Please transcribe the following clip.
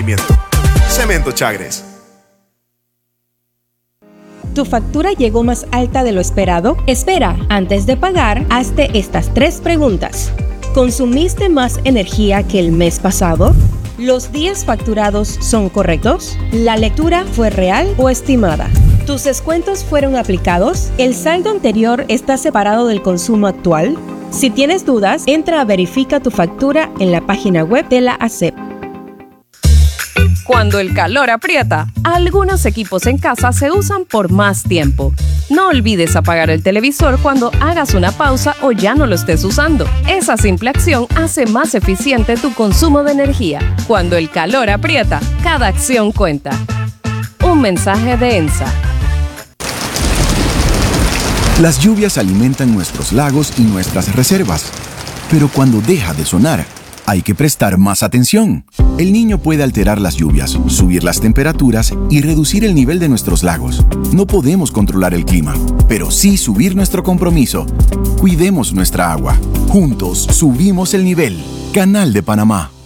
rendimiento. Cemento Chagres. ¿Tu factura llegó más alta de lo esperado? Espera, antes de pagar, hazte estas 3 preguntas. ¿Consumiste más energía que el mes pasado? ¿Los días facturados son correctos? ¿La lectura fue real o estimada? ¿Tus descuentos fueron aplicados? ¿El saldo anterior está separado del consumo actual? Si tienes dudas, entra a Verifica tu factura en la página web de la ASEP. Cuando el calor aprieta, algunos equipos en casa se usan por más tiempo. No olvides apagar el televisor cuando hagas una pausa o ya no lo estés usando. Esa simple acción hace más eficiente tu consumo de energía. Cuando el calor aprieta, cada acción cuenta. Un mensaje de ENSA. Las lluvias alimentan nuestros lagos y nuestras reservas. Pero cuando deja de sonar, hay que prestar más atención. El Niño puede alterar las lluvias, subir las temperaturas y reducir el nivel de nuestros lagos. No podemos controlar el clima, pero sí subir nuestro compromiso. Cuidemos nuestra agua. Juntos subimos el nivel. Canal de Panamá.